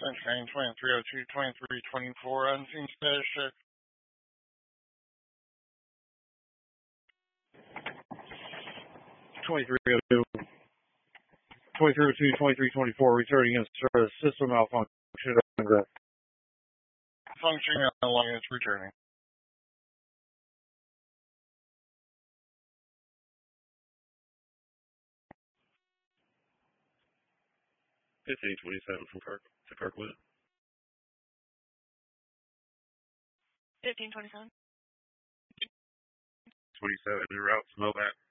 Sunshine 2302 2324, unseen status check. 2302 2302 2324, returning in service, system malfunction. Functioning online, it's returning. 1527 from Kirkwood. 1527. 27, en route to Mobac.